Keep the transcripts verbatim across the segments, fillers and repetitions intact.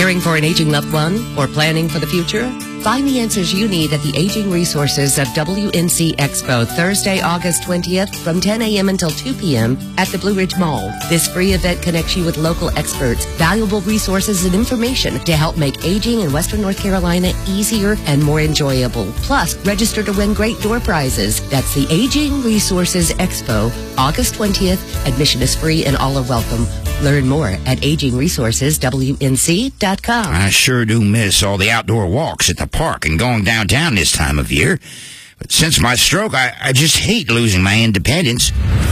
Caring for an aging loved one or planning for the future? Find the answers you need at the Aging Resources of W N C Expo, Thursday, August twentieth from ten a.m. until two p.m. at the Blue Ridge Mall. This free event connects you with local experts, valuable resources, and information to help make aging in Western North Carolina easier and more enjoyable. Plus, register to win great door prizes. That's the Aging Resources Expo, August twentieth. Admission is free and all are welcome. Learn more at aging resources w n c dot com. I sure do miss all the outdoor walks at the park and going downtown this time of year. But since my stroke, I, I just hate losing my independence.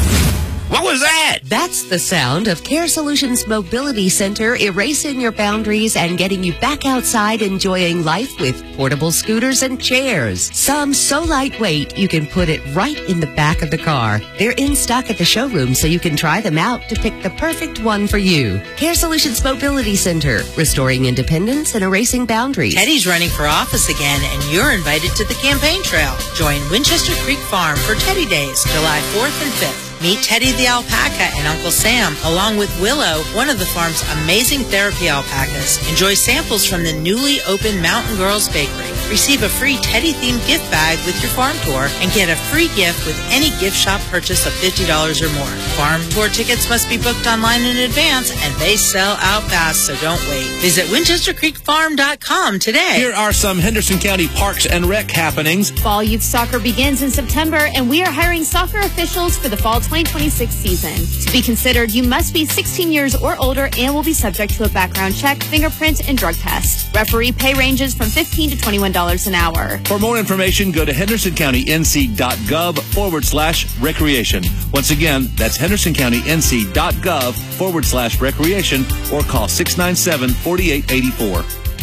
What was that? That's the sound of Care Solutions Mobility Center erasing your boundaries and getting you back outside enjoying life with portable scooters and chairs. Some so lightweight you can put it right in the back of the car. They're in stock at the showroom so you can try them out to pick the perfect one for you. Care Solutions Mobility Center, restoring independence and erasing boundaries. Teddy's running for office again, and you're invited to the campaign trail. Join Winchester Creek Farm for Teddy Days, July fourth and fifth. Meet Teddy the alpaca and Uncle Sam, along with Willow, one of the farm's amazing therapy alpacas. Enjoy samples from the newly opened Mountain Girls Bakery. Receive a free Teddy-themed gift bag with your farm tour and get a free gift with any gift shop purchase of fifty dollars or more. Farm tour tickets must be booked online in advance, and they sell out fast, so don't wait. Visit winchester creek farm dot com today. Here are some Henderson County Parks and Rec happenings. Fall youth soccer begins in September, and we are hiring soccer officials for the fall twenty twenty-six season. To be considered, you must be sixteen years or older and will be subject to a background check, fingerprint, and drug test. Referee pay ranges from fifteen to twenty-one dollars an hour. For more information, go to henderson county n c dot gov forward slash recreation. Once again, that's henderson county n c dot gov forward slash recreation or call six nine seven, four eight eight four.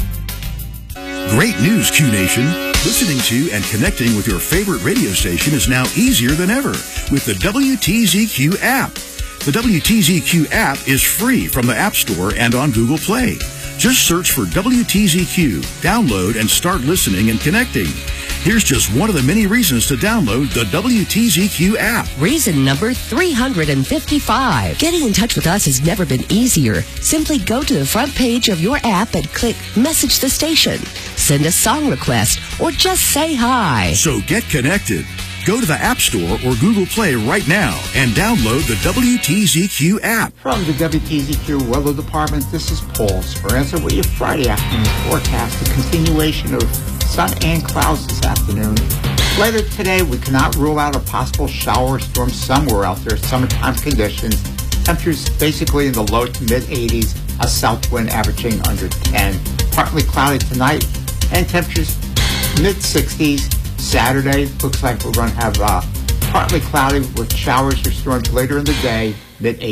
Great news, Q Nation. Listening to and connecting with your favorite radio station is now easier than ever with the W T Z Q app. The W T Z Q app is free from the App Store and on Google Play. Just search for W T Z Q, download, and start listening and connecting. Here's just one of the many reasons to download the W T Z Q app. Reason number three hundred fifty-five. Getting in touch with us has never been easier. Simply go to the front page of your app and click Message the Station. Send a song request or just say hi. So get connected. Go to the App Store or Google Play right now and download the W T Z Q app. From the W T Z Q Weather Department, this is Paul Speranza with your Friday afternoon forecast. A continuation of sun and clouds this afternoon. Later today, we cannot rule out a possible shower or storm somewhere out there. Summertime conditions. Temperatures basically in the low to mid eighties. A south wind averaging under ten. Partly cloudy tonight and temperatures mid sixties. Saturday, looks like we're going to have uh, partly cloudy with showers or storms later in the day, mid eighties.